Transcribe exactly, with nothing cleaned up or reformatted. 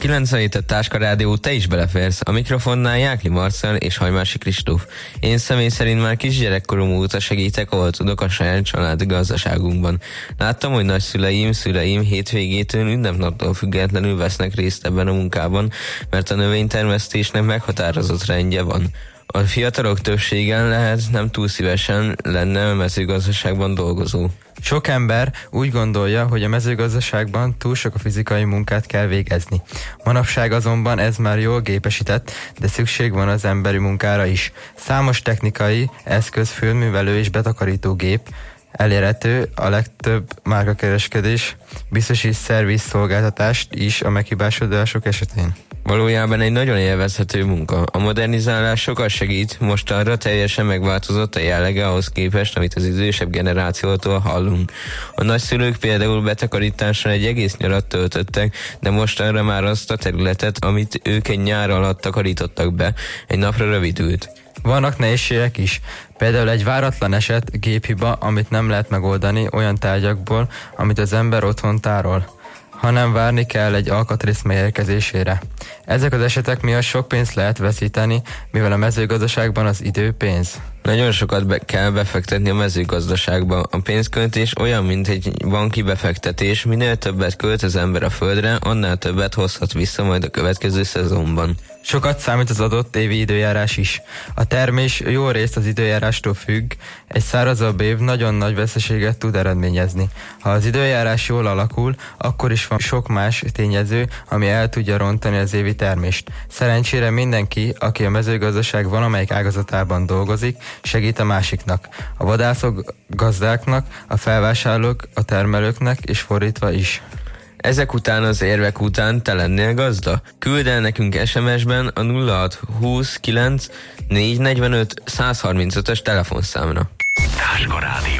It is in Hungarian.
kilencvenhét a Táska Rádió, te is beleférsz. A mikrofonnál Jákli Marcell és Hajmási Kristóf. Én személy szerint már kisgyerekkorom óta segítek, ahol tudok a saját családi gazdaságunkban. Láttam, hogy nagyszüleim, szüleim hétvégétől, ünnepnaptól függetlenül vesznek részt ebben a munkában, mert a növénytermesztésnek meghatározott rendje van. A fiatalok többségen lehet nem túl szívesen lenne a mezőgazdaságban dolgozó. Sok ember úgy gondolja, hogy a mezőgazdaságban túl sok a fizikai munkát kell végezni. Manapság azonban ez már jól gépesített, de szükség van az emberi munkára is. Számos technikai eszköz, földművelő és betakarító gép elérhető, a legtöbb márkakereskedés biztosít szervizszolgáltatást is a meghibásodások esetén. Valójában egy nagyon élvezhető munka. A modernizálás sokat segít, mostanra teljesen megváltozott a jellege ahhoz képest, amit az idősebb generációtól hallunk. A nagyszülők például betakarításra egy egész nyarat töltöttek, de mostanra már azt a területet, amit ők egy nyár alatt takarítottak be, egy napra rövidült. Vannak nehézségek is. Például egy váratlan eset, géphiba, amit nem lehet megoldani olyan tárgyakból, amit az ember otthon tárol, hanem várni kell egy alkatrész megérkezésére. Ezek az esetek miatt sok pénzt lehet veszíteni, mivel a mezőgazdaságban az idő pénz. Nagyon sokat be kell befektetni a mezőgazdaságba. A pénzköltés olyan, mint egy banki befektetés, minél többet költ az ember a földre, annál többet hozhat vissza majd a következő szezonban. Sokat számít az adott évi időjárás is. A termés jó részt az időjárástól függ, egy szárazabb év nagyon nagy veszteséget tud eredményezni. Ha az időjárás jól alakul, akkor is van sok más tényező, ami el tudja rontani az évi termést. Szerencsére mindenki, aki a mezőgazdaság valamelyik ágazatában dolgozik, segít a másiknak. A vadászok gazdáknak, a felvásárlók a termelőknek, és fordítva is. Ezek után, az érvek után te lennél gazda? Küld el nekünk es em es-ben a nulla hat húsz kilenc négyszáznegyvenöt száz harmincötös telefonszámra. Táska Rádió.